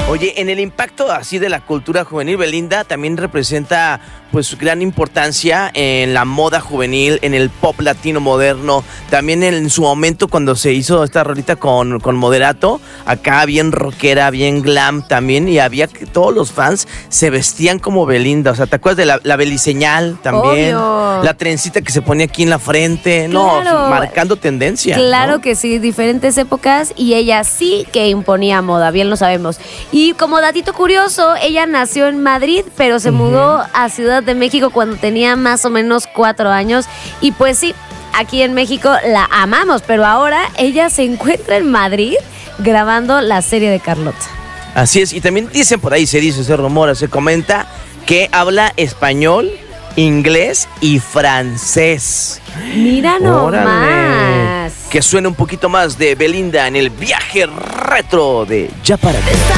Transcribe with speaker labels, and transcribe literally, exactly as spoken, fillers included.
Speaker 1: Oye, en el impacto así de la cultura juvenil, Belinda también representa pues su gran importancia en la moda juvenil, en el pop latino moderno, también en su momento cuando se hizo esta rolita con, con Moderato, acá bien rockera, bien glam también, y había que todos los fans se vestían como Belinda, o sea, ¿te acuerdas de la, la beliseñal también?
Speaker 2: Obvio.
Speaker 1: La trencita que se ponía aquí en la frente, no,
Speaker 2: Claro.
Speaker 1: marcando tendencia.
Speaker 2: Claro,
Speaker 1: ¿no?
Speaker 2: que sí, diferentes épocas, y ella sí que imponía moda, bien lo sabemos. Y como datito curioso, ella nació en Madrid, pero se uh-huh. mudó a Ciudad de México cuando tenía más o menos cuatro años. Y pues sí, aquí en México la amamos, pero ahora ella se encuentra en Madrid grabando la serie de Carlota.
Speaker 1: Así es, y también dicen por ahí, se dice, se rumora, se comenta que habla español, inglés y francés.
Speaker 2: Mira nomás.
Speaker 1: Que suena un poquito más de Belinda en el viaje retro de Ya Para Qué.